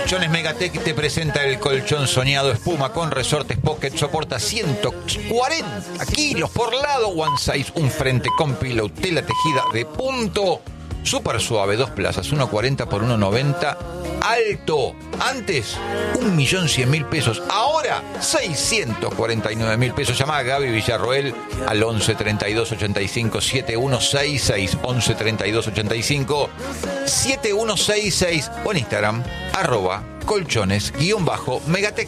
Colchones Megatech te presenta el colchón soñado espuma con resortes pocket. Soporta 140 kilos por lado. One size, un frente con pillow, tela tejida de punto. Súper suave, 2 plazas, 1.40 por 1.90. Alto. Antes, 1.100.000 pesos. Ahora, 649.000 pesos. Llama a Gaby Villarroel al 11 32 85 7166. 11 32 85 7166. O en Instagram, @colchones_megatech.